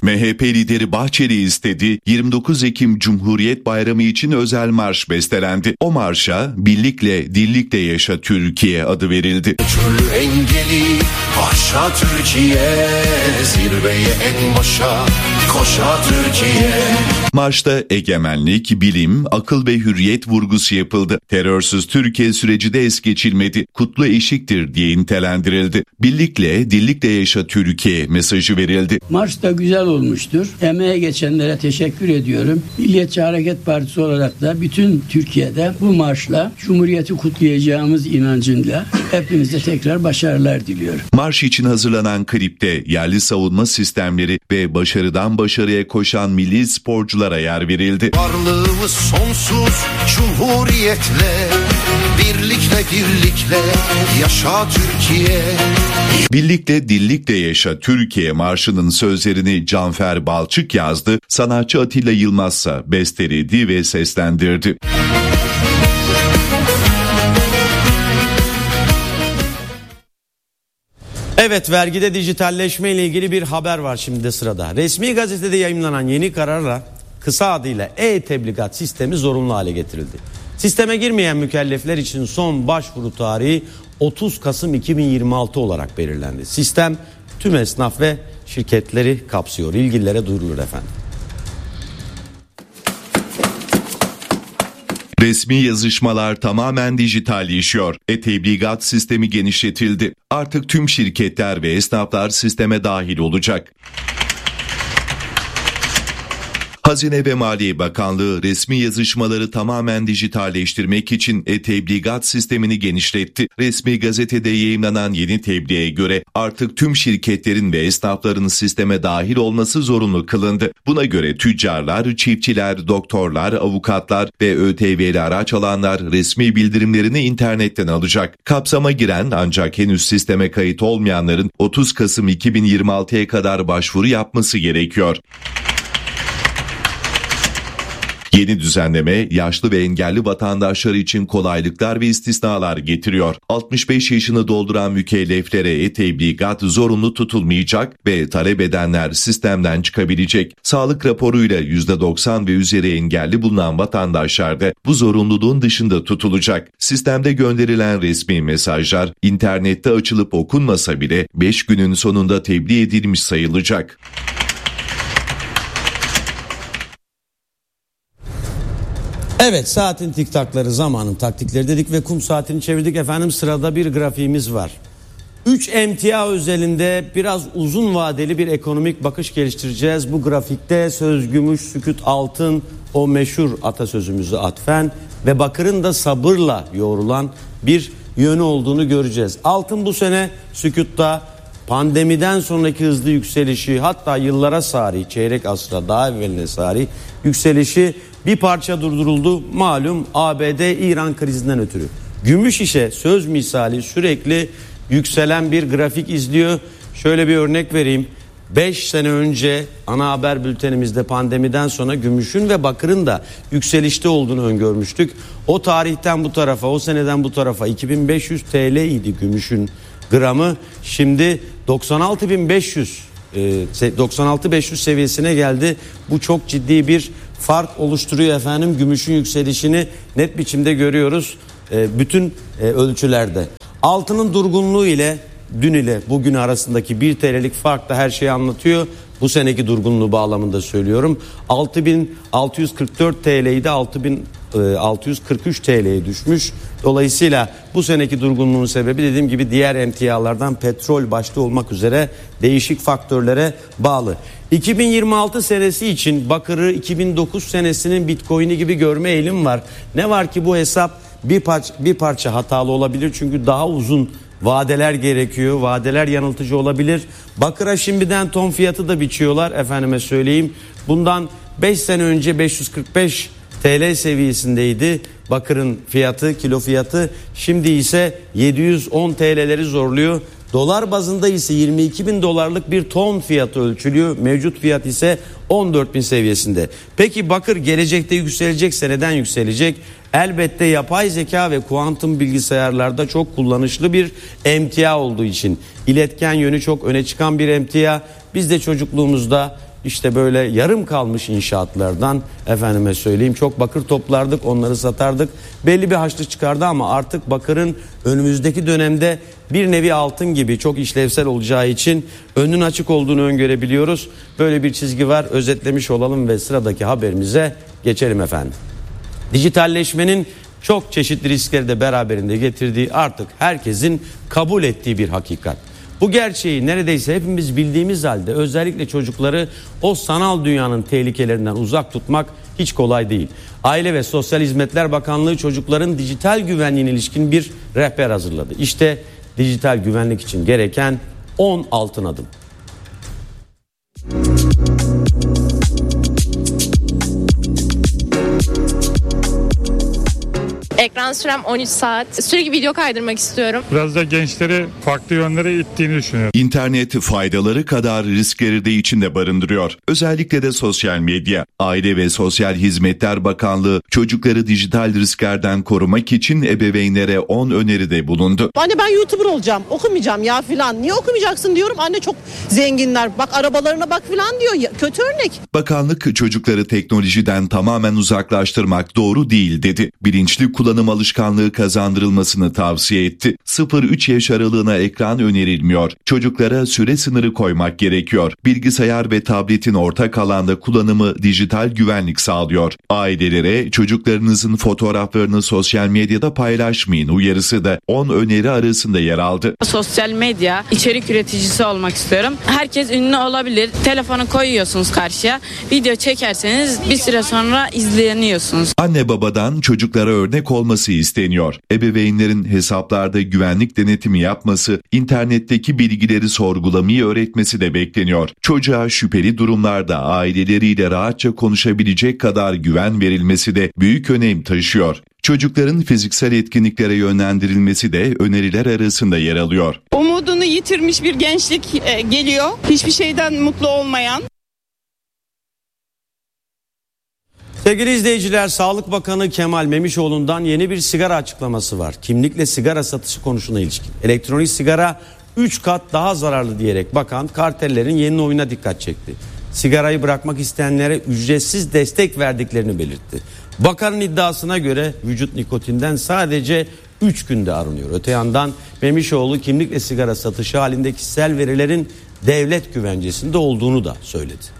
MHP lideri Bahçeli istedi, 29 Ekim Cumhuriyet Bayramı için özel marş bestelendi. O marşa birlikle, dirlikle yaşa Türkiye adı verildi. Türlü engeli aşağı Türkiye, zirveye en başa koşa Türkiye. Marşta egemenlik, bilim, akıl ve hürriyet vurgusu yapıldı. Terörsüz Türkiye süreci de es geçilmedi. Kutlu eşiktir diye nitelendirildi. Birlikle, dirlikle yaşa Türkiye mesajı verildi. Marş da güzel olmuştur. Emeğe geçenlere teşekkür ediyorum. Milliyetçi Hareket Partisi olarak da bütün Türkiye'de bu marşla Cumhuriyeti kutlayacağımız inancıyla hepinize tekrar başarılar diliyorum. Marş için hazırlanan klipte yerli savunma sistemleri ve başarıdan başarıya koşan milli sporculara yer verildi. Varlığımız sonsuz cumhuriyetle, birlikle dirlikle yaşa Türkiye. Birlikle dirlikle yaşa Türkiye marşının sözlerini Canfer Balçık yazdı, sanatçı Atilla Yılmazsa besteledi ve seslendirdi. Evet, vergide dijitalleşme ile ilgili bir haber var şimdi de sırada. Resmi gazetede yayımlanan yeni kararla kısa adıyla e-tebligat sistemi zorunlu hale getirildi. Sisteme girmeyen mükellefler için son başvuru tarihi 30 Kasım 2026 olarak belirlendi. Sistem tüm esnaf ve şirketleri kapsıyor. İlgililere duyurulur efendim. Resmi yazışmalar tamamen dijitalleşiyor. E-tebligat sistemi genişletildi. Artık tüm şirketler ve esnaflar sisteme dahil olacak. Hazine ve Maliye Bakanlığı resmi yazışmaları tamamen dijitalleştirmek için e-tebligat sistemini genişletti. Resmi gazetede yayımlanan yeni tebliğe göre artık tüm şirketlerin ve esnafların sisteme dahil olması zorunlu kılındı. Buna göre tüccarlar, çiftçiler, doktorlar, avukatlar ve ÖTV'li araç alanlar resmi bildirimlerini internetten alacak. Kapsama giren ancak henüz sisteme kayıt olmayanların 30 Kasım 2026'ya kadar başvuru yapması gerekiyor. Yeni düzenleme yaşlı ve engelli vatandaşlar için kolaylıklar ve istisnalar getiriyor. 65 yaşını dolduran mükelleflere e-tebligat zorunlu tutulmayacak ve talep edenler sistemden çıkabilecek. Sağlık raporuyla %90 ve üzeri engelli bulunan vatandaşlar da bu zorunluluğun dışında tutulacak. Sistemde gönderilen resmi mesajlar internette açılıp okunmasa bile 5 günün sonunda tebliğ edilmiş sayılacak. Evet, saatin tiktakları, zamanın taktikleri dedik ve kum saatini çevirdik efendim. Sırada bir grafiğimiz var. 3 emtia özelinde biraz uzun vadeli bir ekonomik bakış geliştireceğiz. Bu grafikte söz gümüş, sükût altın, o meşhur atasözümüzü atfen ve bakırın da sabırla yoğrulan bir yönü olduğunu göreceğiz. Altın bu sene sükûtta pandemiden sonraki hızlı yükselişi, hatta yıllara sari, çeyrek asra daha evveline sari yükselişi bir parça durduruldu. Malum ABD-İran krizinden ötürü. Gümüş ise söz misali sürekli yükselen bir grafik izliyor. Şöyle bir örnek vereyim. 5 sene önce ana haber bültenimizde pandemiden sonra gümüşün ve bakırın da yükselişte olduğunu öngörmüştük. O tarihten bu tarafa, o seneden bu tarafa 2500 TL idi gümüşün gramı. Şimdi 96.500 seviyesine geldi. Bu çok ciddi bir fark oluşturuyor efendim. Gümüşün yükselişini net biçimde görüyoruz bütün ölçülerde. Altının durgunluğu ile dün ile bugün arasındaki 1 TL'lik fark da her şeyi anlatıyor. Bu seneki durgunluğu bağlamında söylüyorum. 6.644 TL'ydi, 6.643 TL'ye düşmüş. Dolayısıyla bu seneki durgunluğun sebebi dediğim gibi diğer emtialardan petrol başta olmak üzere değişik faktörlere bağlı. 2026 senesi için bakırı 2009 senesinin Bitcoin'i gibi görme eğilim var. Ne var ki bu hesap bir parça hatalı olabilir çünkü daha uzun vadeler gerekiyor. Vadeler yanıltıcı olabilir. Bakıra şimdiden ton fiyatı da biçiyorlar efendime söyleyeyim. Bundan 5 sene önce 545 TL seviyesindeydi bakırın fiyatı, kilo fiyatı. Şimdi ise 710 TL'leri zorluyor. Dolar bazında ise 22.000 dolarlık bir ton fiyatı ölçülüyor. Mevcut fiyat ise 14.000 seviyesinde. Peki bakır gelecekte yükselecekse neden yükselecek? Elbette yapay zeka ve kuantum bilgisayarlarda çok kullanışlı bir emtia olduğu için, iletken yönü çok öne çıkan bir emtia. Biz de çocukluğumuzda işte böyle yarım kalmış inşaatlardan efendime söyleyeyim çok bakır toplardık, onları satardık. Belli bir harçlık çıkardı ama artık bakırın önümüzdeki dönemde bir nevi altın gibi çok işlevsel olacağı için önün açık olduğunu öngörebiliyoruz. Böyle bir çizgi var, özetlemiş olalım ve sıradaki haberimize geçelim efendim. Dijitalleşmenin çok çeşitli riskleri de beraberinde getirdiği, artık herkesin kabul ettiği bir hakikat. Bu gerçeği neredeyse hepimiz bildiğimiz halde özellikle çocukları o sanal dünyanın tehlikelerinden uzak tutmak hiç kolay değil. Aile ve Sosyal Hizmetler Bakanlığı çocukların dijital güvenliğine ilişkin bir rehber hazırladı. İşte dijital güvenlik için gereken 10 altın adım. Ekran sürem 13 saat. Sürekli video kaydırmak istiyorum. Biraz da gençleri farklı yönlere ittiğini düşünüyorum. İnternet faydaları kadar riskleri de içinde barındırıyor. Özellikle de sosyal medya. Aile ve Sosyal Hizmetler Bakanlığı çocukları dijital risklerden korumak için ebeveynlere 10 öneride bulundu. Anne ben YouTuber olacağım, okumayacağım ya filan. Niye okumayacaksın diyorum. Anne çok zenginler, bak arabalarına bak filan diyor. Ya, kötü örnek. Bakanlık çocukları teknolojiden tamamen uzaklaştırmak doğru değil dedi. Bilinçli kullanım alışkanlığı kazandırılmasını tavsiye etti. 0-3 yaş aralığına ekran önerilmiyor. Çocuklara süre sınırı koymak gerekiyor. Bilgisayar ve tabletin ortak alanda kullanımı dijital güvenlik sağlıyor. Ailelere çocuklarınızın fotoğraflarını sosyal medyada paylaşmayın uyarısı da 10 öneri arasında yer aldı. Sosyal medya içerik üreticisi olmak istiyorum. Herkes ünlü olabilir. Telefonu koyuyorsunuz karşıya. Video çekerseniz bir süre sonra izleniyorsunuz. Anne babadan çocuklara örnek olması isteniyor. Ebeveynlerin hesaplarda güvenlik denetimi yapması, internetteki bilgileri sorgulamayı öğretmesi de bekleniyor. Çocuğa şüpheli durumlarda aileleriyle rahatça konuşabilecek kadar güven verilmesi de büyük önem taşıyor. Çocukların fiziksel etkinliklere yönlendirilmesi de öneriler arasında yer alıyor. Umudunu yitirmiş bir gençlik geliyor. Hiçbir şeyden mutlu olmayan. Sevgili izleyiciler, Sağlık Bakanı Kemal Memişoğlu'ndan yeni bir sigara açıklaması var. Kimlikle sigara satışı konusuna ilişkin. Elektronik sigara 3 kat daha zararlı diyerek bakan kartellerin yeni oyuna dikkat çekti. Sigarayı bırakmak isteyenlere ücretsiz destek verdiklerini belirtti. Bakanın iddiasına göre vücut nikotinden sadece 3 günde arınıyor. Öte yandan Memişoğlu kimlikle sigara satışı halinde kişisel verilerin devlet güvencesinde olduğunu da söyledi.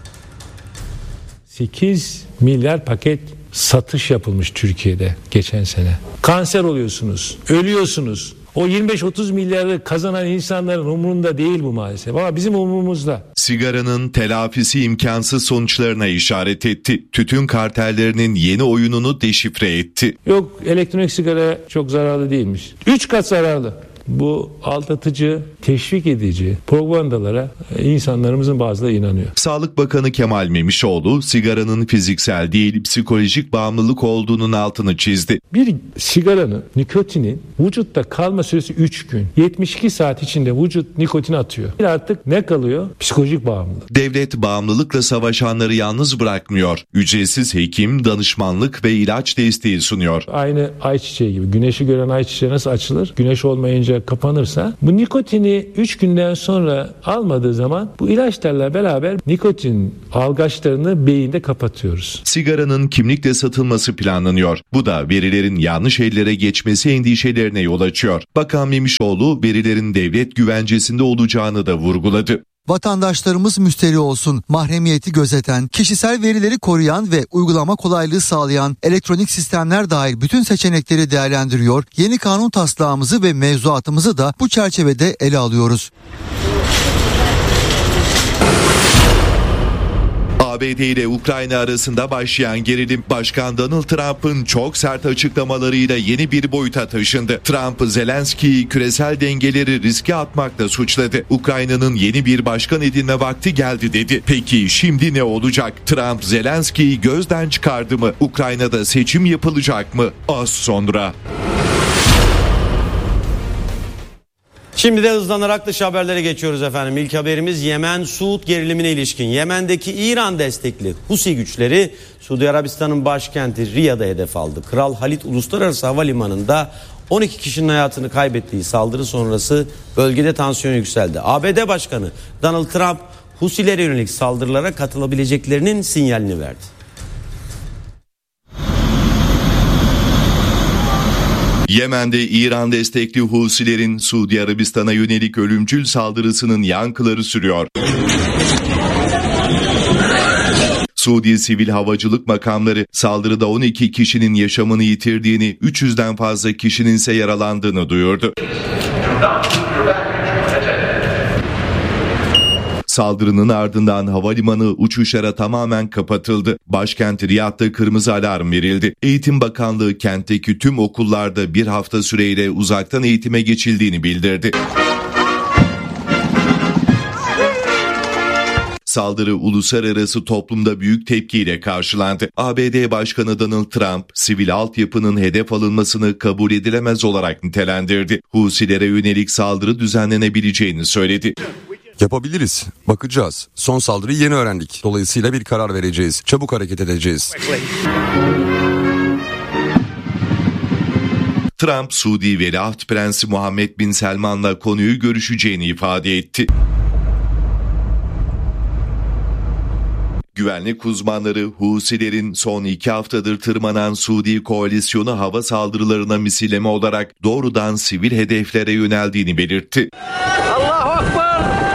8 milyar paket satış yapılmış Türkiye'de geçen sene. Kanser oluyorsunuz, ölüyorsunuz. O 25-30 milyarı kazanan insanların umurunda değil bu maalesef ama bizim umurumuzda. Sigaranın telafisi imkansız sonuçlarına işaret etti. Tütün kartellerinin yeni oyununu deşifre etti. Yok, elektronik sigara çok zararlı değilmiş. 3 kat zararlı. Bu aldatıcı, teşvik edici propagandalara insanlarımızın bazıları inanıyor. Sağlık Bakanı Kemal Memişoğlu sigaranın fiziksel değil psikolojik bağımlılık olduğunun altını çizdi. Bir sigaranın, nikotinin vücutta kalma süresi 3 gün. 72 saat içinde vücut nikotini atıyor. Artık ne kalıyor? Psikolojik bağımlılık. Devlet bağımlılıkla savaşanları yalnız bırakmıyor. Ücretsiz hekim, danışmanlık ve ilaç desteği sunuyor. Aynı ayçiçeği gibi. Güneşi gören ayçiçeği nasıl açılır? Güneş olmayınca kapanırsa, bu nikotini 3 günden sonra almadığı zaman bu ilaçlarla beraber nikotin algaçlarını beyinde kapatıyoruz. Sigaranın kimlikle satılması planlanıyor. Bu da verilerin yanlış ellere geçmesi endişelerine yol açıyor. Bakan Memişoğlu verilerin devlet güvencesinde olacağını da vurguladı. Vatandaşlarımız müşteri olsun, mahremiyeti gözeten, kişisel verileri koruyan ve uygulama kolaylığı sağlayan elektronik sistemler dahil bütün seçenekleri değerlendiriyor. Yeni kanun taslağımızı ve mevzuatımızı da bu çerçevede ele alıyoruz. ABD ile Ukrayna arasında başlayan gerilim Başkan Donald Trump'ın çok sert açıklamalarıyla yeni bir boyuta taşındı. Trump, Zelenski'yi küresel dengeleri riske atmakla suçladı. Ukrayna'nın yeni bir başkan edinme vakti geldi dedi. Peki şimdi ne olacak? Trump, Zelenski'yi gözden çıkardı mı? Ukrayna'da seçim yapılacak mı? Az sonra. Şimdi de hızlanarak dış haberlere geçiyoruz efendim. İlk haberimiz Yemen-Suud gerilimine ilişkin. Yemen'deki İran destekli Husi güçleri Suudi Arabistan'ın başkenti Riyad'a hedef aldı. Kral Halid Uluslararası Havalimanı'nda 12 kişinin hayatını kaybettiği saldırı sonrası bölgede tansiyon yükseldi. ABD Başkanı Donald Trump Husilere yönelik saldırılara katılabileceklerinin sinyalini verdi. Yemen'de İran destekli Husilerin Suudi Arabistan'a yönelik ölümcül saldırısının yankıları sürüyor. Suudi Sivil Havacılık makamları saldırıda 12 kişinin yaşamını yitirdiğini, 300'den fazla kişinin ise yaralandığını duyurdu. Saldırının ardından havalimanı uçuşlara tamamen kapatıldı. Başkent Riyad'da kırmızı alarm verildi. Eğitim Bakanlığı kentteki tüm okullarda bir hafta süreyle uzaktan eğitime geçildiğini bildirdi. Saldırı uluslararası toplumda büyük tepkiyle karşılandı. ABD Başkanı Donald Trump, sivil altyapının hedef alınmasını kabul edilemez olarak nitelendirdi. Husilere yönelik saldırı düzenlenebileceğini söyledi. Yapabiliriz. Bakacağız. Son saldırıyı yeni öğrendik. Dolayısıyla bir karar vereceğiz. Çabuk hareket edeceğiz. Trump, Suudi Veliaht Prensi Muhammed Bin Selman'la konuyu görüşeceğini ifade etti. Güvenlik uzmanları Husilerin son 2 haftadır tırmanan Suudi koalisyonu hava saldırılarına misilleme olarak doğrudan sivil hedeflere yöneldiğini belirtti. Allahu Ekber!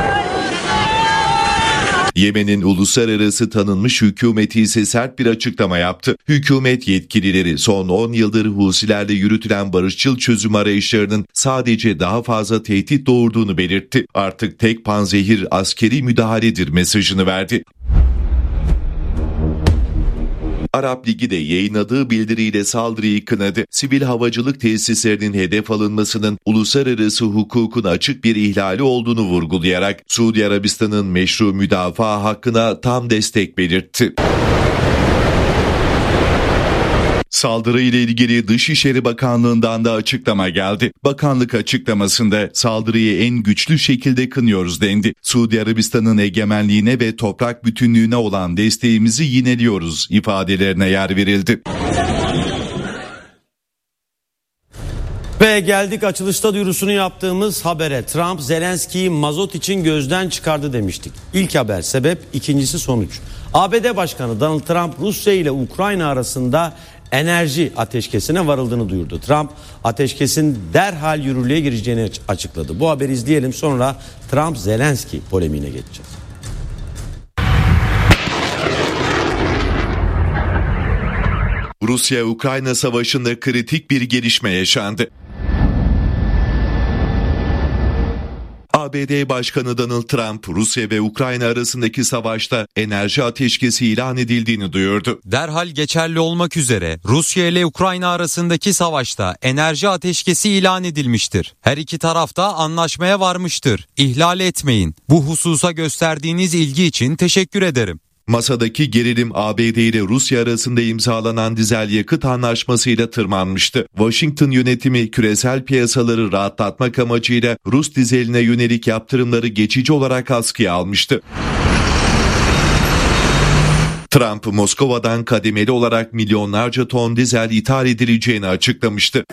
Yemen'in uluslararası tanınmış hükümeti ise sert bir açıklama yaptı. Hükümet yetkilileri son 10 yıldır Husilerle yürütülen barışçıl çözüm arayışlarının sadece daha fazla tehdit doğurduğunu belirtti. Artık tek panzehir askeri müdahaledir mesajını verdi. Arap Ligi de yayınladığı bildiriyle saldırıyı kınadı. Sivil havacılık tesislerinin hedef alınmasının uluslararası hukukun açık bir ihlali olduğunu vurgulayarak Suudi Arabistan'ın meşru müdafaa hakkına tam destek belirtti. Saldırı ile ilgili Dışişleri Bakanlığı'ndan da açıklama geldi. Bakanlık açıklamasında saldırıyı en güçlü şekilde kınıyoruz dendi. Suudi Arabistan'ın egemenliğine ve toprak bütünlüğüne olan desteğimizi yineliyoruz ifadelerine yer verildi. Ve geldik açılışta duyurusunu yaptığımız habere. Trump Zelenski'yi mazot için gözden çıkardı demiştik. İlk haber sebep, ikincisi sonuç. ABD Başkanı Donald Trump Rusya ile Ukrayna arasında enerji ateşkesine varıldığını duyurdu. Trump ateşkesin derhal yürürlüğe gireceğini açıkladı. Bu haberi izleyelim, sonra Trump-Zelenski polemiğine geçeceğiz. Rusya-Ukrayna savaşında kritik bir gelişme yaşandı. ABD Başkanı Donald Trump, Rusya ve Ukrayna arasındaki savaşta enerji ateşkesi ilan edildiğini duyurdu. Derhal geçerli olmak üzere Rusya ile Ukrayna arasındaki savaşta enerji ateşkesi ilan edilmiştir. Her iki taraf da anlaşmaya varmıştır. İhlal etmeyin. Bu hususa gösterdiğiniz ilgi için teşekkür ederim. Masadaki gerilim ABD ile Rusya arasında imzalanan dizel yakıt anlaşmasıyla tırmanmıştı. Washington yönetimi küresel piyasaları rahatlatmak amacıyla Rus dizeline yönelik yaptırımları geçici olarak askıya almıştı. Trump, Moskova'dan kademeli olarak milyonlarca ton dizel ithal edileceğini açıklamıştı.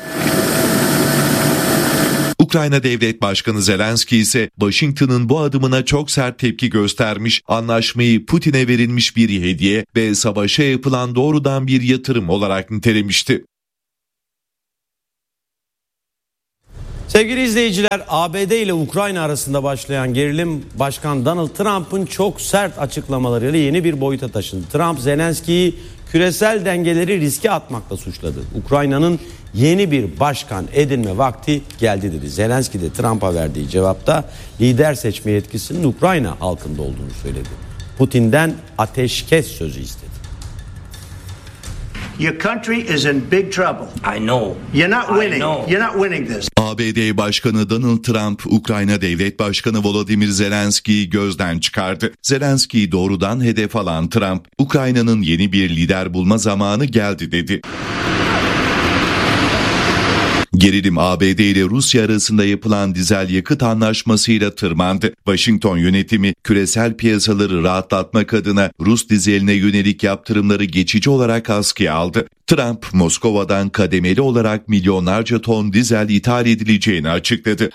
Ukrayna Devlet Başkanı Zelenski ise Washington'ın bu adımına çok sert tepki göstermiş, anlaşmayı Putin'e verilmiş bir hediye ve savaşa yapılan doğrudan bir yatırım olarak nitelemişti. Sevgili izleyiciler, ABD ile Ukrayna arasında başlayan gerilim Başkan Donald Trump'ın çok sert açıklamalarıyla yeni bir boyuta taşındı. Trump, Zelenski'yi küresel dengeleri riske atmakla suçladı. Ukrayna'nın yeni bir başkan edinme vakti geldi dedi. Zelenski de Trump'a verdiği cevapta lider seçme yetkisinin Ukrayna halkında olduğunu söyledi. Putin'den ateşkes sözü istedi. Your country is in big trouble. I know. You're not winning. You're not winning this. ABD Başkanı Donald Trump, Ukrayna Devlet Başkanı Volodymyr Zelenski'yi gözden çıkardı. Zelenski'yi doğrudan hedef alan Trump, Ukrayna'nın yeni bir lider bulma zamanı geldi dedi. Gerilim ABD ile Rusya arasında yapılan dizel yakıt anlaşmasıyla tırmandı. Washington yönetimi küresel piyasaları rahatlatmak adına Rus dizeline yönelik yaptırımları geçici olarak askıya aldı. Trump, Moskova'dan kademeli olarak milyonlarca ton dizel ithal edileceğini açıkladı.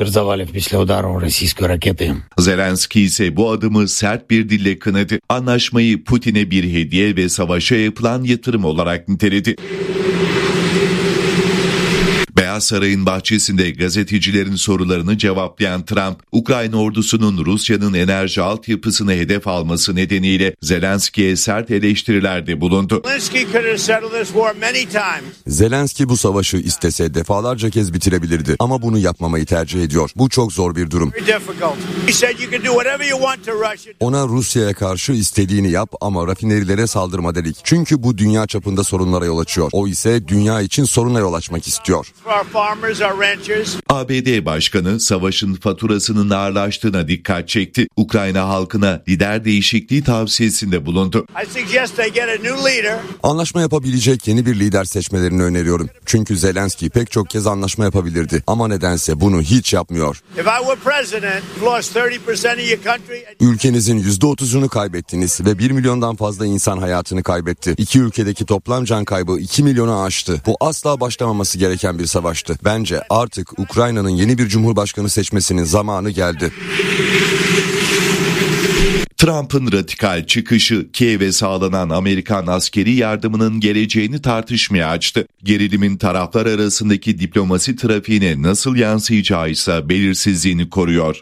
Zelenski ise bu adımı sert bir dille kınadı. Anlaşmayı Putin'e bir hediye ve savaşa yapılan yatırım olarak niteledi. Beyaz Saray'ın bahçesinde gazetecilerin sorularını cevaplayan Trump, Ukrayna ordusunun Rusya'nın enerji altyapısını hedef alması nedeniyle Zelenski'ye sert eleştirilerde bulundu. Zelenski bu savaşı istese defalarca kez bitirebilirdi ama bunu yapmamayı tercih ediyor. Bu çok zor bir durum. Ona Rusya'ya karşı istediğini yap ama rafinerilere saldırma dedik. Çünkü bu dünya çapında sorunlara yol açıyor. O ise dünya için soruna yol açmak istiyor. ABD Başkanı savaşın faturasının ağırlaştığına dikkat çekti. Ukrayna halkına lider değişikliği tavsiyesinde bulundu. Anlaşma yapabilecek yeni bir lider seçmelerini öneriyorum. Çünkü Zelenski pek çok kez anlaşma yapabilirdi ama nedense bunu hiç yapmıyor. Ülkenizin %30'unu kaybettiniz ve 1 milyondan fazla insan hayatını kaybetti. İki ülkedeki toplam can kaybı 2 milyonu aştı. Bu asla başlamaması gereken bir savaştı. Bence artık Ukrayna'nın yeni bir cumhurbaşkanı seçmesinin zamanı geldi. Trump'ın radikal çıkışı Kiev'e sağlanan Amerikan askeri yardımının geleceğini tartışmaya açtı. Gerilimin taraflar arasındaki diplomasi trafiğine nasıl yansıyacağı ise belirsizliğini koruyor.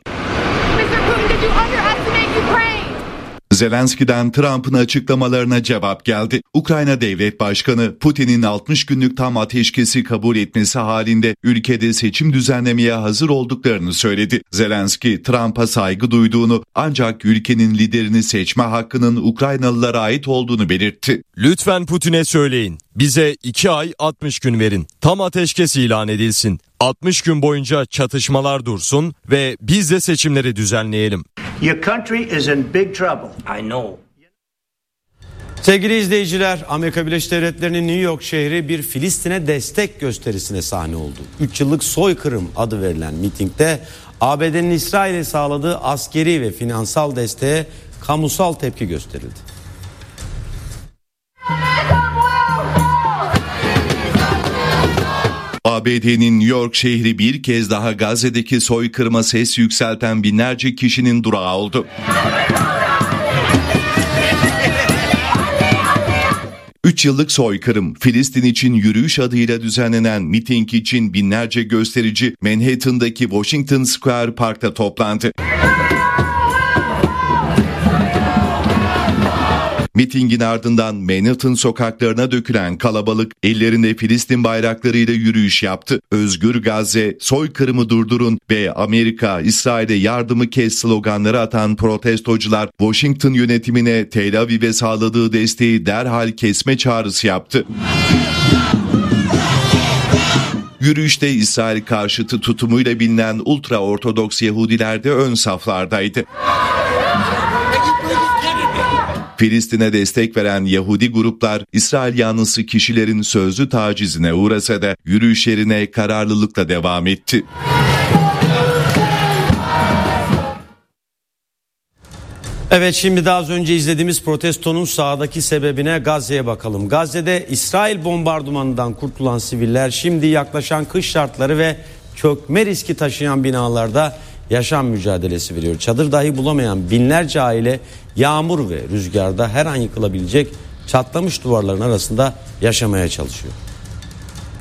Zelenski'den Trump'ın açıklamalarına cevap geldi. Ukrayna Devlet Başkanı Putin'in 60 günlük tam ateşkesi kabul etmesi halinde ülkede seçim düzenlemeye hazır olduklarını söyledi. Zelenski, Trump'a saygı duyduğunu ancak ülkenin liderini seçme hakkının Ukraynalılara ait olduğunu belirtti. Lütfen Putin'e söyleyin. Bize 2 ay 60 gün verin. Tam ateşkes ilan edilsin. 60 gün boyunca çatışmalar dursun ve biz de seçimleri düzenleyelim. Your country is in big trouble. I know. Sevgili izleyiciler, Amerika Birleşik Devletleri'nin New York şehri bir Filistin'e destek gösterisine sahne oldu. 3 yıllık soykırım adı verilen mitingde ABD'nin İsrail'e sağladığı askeri ve finansal desteğe kamusal tepki gösterildi. ABD'nin New York şehri bir kez daha Gazze'deki soykırıma ses yükselten binlerce kişinin durağı oldu. 3 yıllık soykırım, Filistin için yürüyüş adıyla düzenlenen miting için binlerce gösterici Manhattan'daki Washington Square Park'ta toplandı. Mitingin ardından Manhattan sokaklarına dökülen kalabalık ellerinde Filistin bayraklarıyla yürüyüş yaptı. Özgür Gazze, soykırımı durdurun ve Amerika, İsrail'e yardımı kes sloganları atan protestocular Washington yönetimine Tel Aviv'e sağladığı desteği derhal kesme çağrısı yaptı. Yürüyüşte İsrail karşıtı tutumuyla bilinen ultra-ortodoks Yahudiler de ön saflardaydı. Filistin'e destek veren Yahudi gruplar İsrail yanlısı kişilerin sözlü tacizine uğrasa da yürüyüşlerine kararlılıkla devam etti. Evet, şimdi daha az önce izlediğimiz protestonun sahadaki sebebine, Gazze'ye bakalım. Gazze'de İsrail bombardımanından kurtulan siviller şimdi yaklaşan kış şartları ve çökme riski taşıyan binalarda yaşam mücadelesi veriyor. Çadır dahi bulamayan binlerce aile yağmur ve rüzgarda her an yıkılabilecek çatlamış duvarların arasında yaşamaya çalışıyor.